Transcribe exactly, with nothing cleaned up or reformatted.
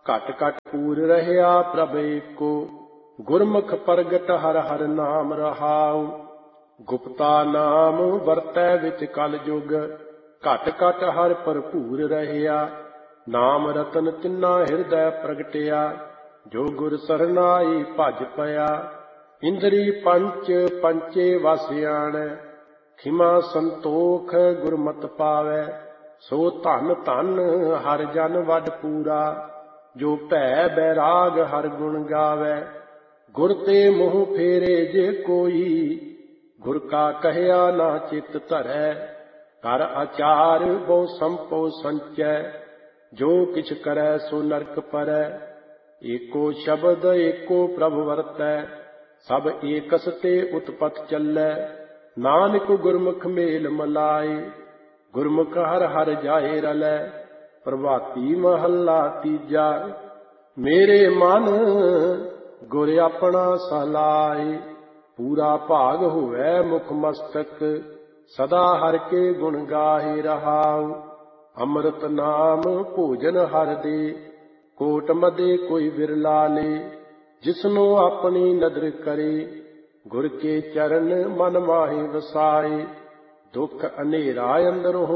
ਘਟ ਘਟ ਪੂਰ ਰਹਿਆ ਪ੍ਰਭ ਏਕੋ। ਗੁਰਮੁਖ ਪ੍ਰਗਟ ਹਰ ਹਰ ਨਾਮ ਰਹਾਉ। ਗੁਪਤਾ ਨਾਮ ਵਰਤੈ ਵਿੱਚ ਕਲ ਯੁਗ। ਘਟ ਘਟ ਹਰ ਭਰਪੂਰ ਰਹਿਆ। ਨਾਮ ਰਤਨ ਤਿੰਨਾ ਹਿਰਦੈ ਪ੍ਰਗਟਿਆ। ਜੋ ਗੁਰ ਸਰਨਾਈ ਭਜ ਪਿਆ। ਇੰਦਰੀ ਪੰਚ ਪੰਚੇ ਵਸ ਆਣੈ। ਖਿਮਾ ਸੰਤੋਖ ਗੁਰਮਤਿ ਪਾਵੈ। ਸੋ ਧਨ ਧਨ ਹਰ ਜਨ ਵੱਡ ਪੂਰਾ। ਜੋ ਭੈ ਬੈਰਾਗ ਹਰ ਗੁਣ ਗਾਵੈ। ਗੁਰ ਤੇ ਮੋਹ ਫੇਰੇ ਜੇ ਕੋਈ। ਗੁਰ ਕਾ ਕਹਿਆ ਨਾ ਚਿਤ ਧਰੈ। ਕਰ ਆਚਾਰ ਬਹੁ ਸੰਪੋ ਸੰਚੈ। ਜੋ ਕਿਛ ਕਰੈ ਸੋ ਨਰਕ ਪਰੈ। ਏਕੋ ਸ਼ਬਦ ਏਕੋ ਪ੍ਰਭ ਵਰਤੈ। ਸਭ ਏਕਸ ਤੇ ਉਤਪਤ ਚੱਲੈ। ਨਾਨਕ ਗੁਰਮੁਖ ਮੇਲ ਮਲਾਏ। ਗੁਰਮੁਖ ਹਰ ਹਰ ਜਾਏ ਰਲੈ। ਪ੍ਰਭਾਤੀ ਮਹੱਲਾ ਤੀਜਾ। ਮੇਰੇ ਮਨ ਗੁਰ ਆਪਣਾ ਸਲਾਏ। ਪੂਰਾ ਭਾਗ ਹੋਵੈ ਮੁਖ ਮਸਤਕ। ਸਦਾ ਹਰਿ ਕੇ ਗੁਣ ਗਾਏ ਰਹਾਉ। ਅੰਮ੍ਰਿਤ ਨਾਮ ਭੋਜਨ ਹਰਿ ਦੇ। ਕੋਟ ਮਦੇ ਕੋਈ ਵਿਰਲਾ ਲੇ। ਜਿਸਨੂੰ ਆਪਣੀ ਨਦਰ ਕਰੇ। ਗੁਰ ਕੇ ਚਰਨ ਮਨ ਮਾਹੀ ਵਸਾਏ। ਦੁੱਖ ਹਨੇਰਾ ਅੰਦਰੋਂ